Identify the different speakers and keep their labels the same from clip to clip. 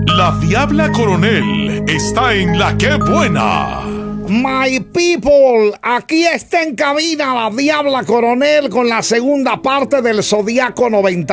Speaker 1: La Diabla Coronel está en La Que Buena.
Speaker 2: My people, aquí está en cabina la Diabla Coronel con la segunda parte del Zodiaco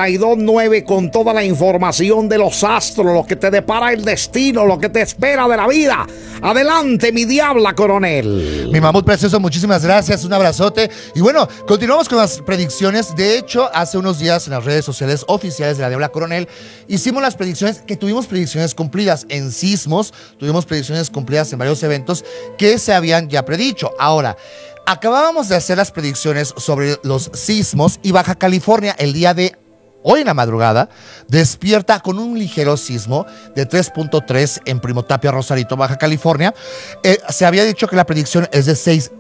Speaker 2: 92.9 con toda la información de los astros, lo que te depara el destino, lo que te espera de la vida. Adelante, mi Diabla Coronel.
Speaker 3: Mi mamut precioso, muchísimas gracias, un abrazote. Y bueno, continuamos con las predicciones. De hecho, hace unos días en las redes sociales oficiales de la Diabla Coronel hicimos las predicciones, que tuvimos predicciones cumplidas en sismos, tuvimos predicciones cumplidas en varios eventos que se habían ya predicho. Ahora, acabábamos de hacer las predicciones sobre los sismos y Baja California el día de hoy en la madrugada despierta con un ligero sismo de 3.3 en Primo Tapia, Rosarito, Baja California. Se había dicho que la predicción es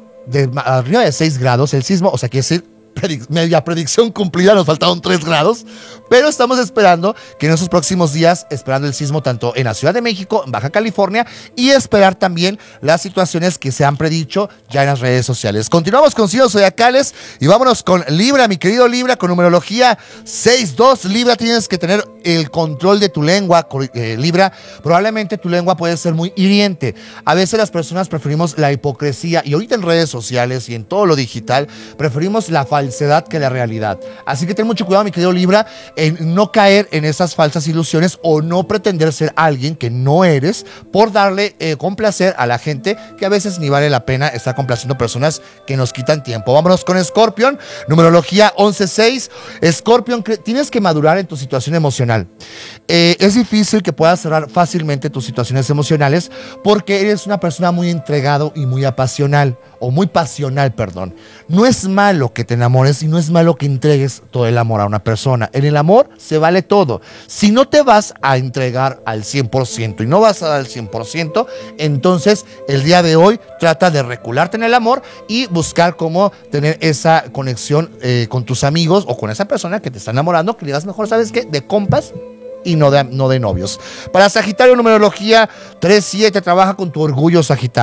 Speaker 3: de arriba de 6 grados el sismo, o sea, quiere decir media predicción cumplida, nos faltaron 3 grados, pero estamos esperando que en esos próximos días, esperando el sismo tanto en la Ciudad de México, en Baja California, y esperar también las situaciones que se han predicho ya en las redes sociales. Continuamos con signos zodiacales y vámonos con Libra, mi querido Libra, con numerología 6-2. Libra, tienes que tener el control de tu lengua, Libra. Probablemente tu lengua puede ser muy hiriente. A veces las personas preferimos la hipocresía, y ahorita en redes sociales y en todo lo digital, preferimos la falsedad que la realidad. Así que ten mucho cuidado, mi querido Libra, en no caer en esas falsas ilusiones o no pretender ser alguien que no eres por darle complacer a la gente, que a veces ni vale la pena estar complaciendo personas que nos quitan tiempo. Vámonos con Escorpión, numerología 11-6. Escorpión, tienes que madurar en tu situación emocional. Es difícil que puedas cerrar fácilmente tus situaciones emocionales porque eres una persona muy entregado y muy apasional, o muy pasional, perdón. No es malo que te enamores y no es malo que entregues todo el amor a una persona. En el amor se vale todo. Si no te vas a entregar al 100% y no vas a dar al 100%, entonces el día de hoy trata de recularte en el amor y buscar cómo tener esa conexión con tus amigos o con esa persona que te está enamorando, que le das mejor, ¿sabes qué? De compas y no de novios. Para Sagitario, numerología 3-7, trabaja con tu orgullo, Sagitario.